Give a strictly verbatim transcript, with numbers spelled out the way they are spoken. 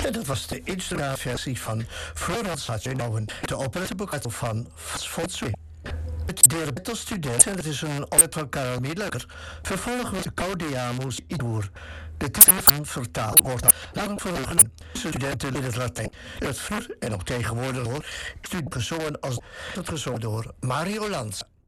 En dat was de instrumentaalversie van Florence Satchenowen, de operettenboek van Fonswing. Het derde student, en het is een operet van Karel Miedleker. Vervolgens met de Caudeamus Idur. De titel van vertaald wordt daarom verhogen studenten in het Latijn. Het vuur en ook tegenwoordig hoor, studenten gezongen als het gezongen door Mario Lanza.